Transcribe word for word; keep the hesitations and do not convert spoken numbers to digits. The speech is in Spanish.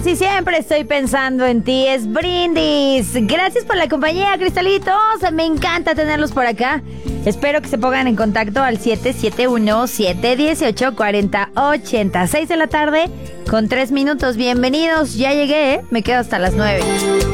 Si siempre estoy pensando en ti, es Brindis. Gracias por la compañía, cristalitos. Me encanta tenerlos por acá. Espero que se pongan en contacto al siete siete uno, siete uno ocho, cuatro cero ocho cero. seis de la tarde con tres minutos. Bienvenidos, ya llegué, ¿eh? Me quedo hasta las nueve.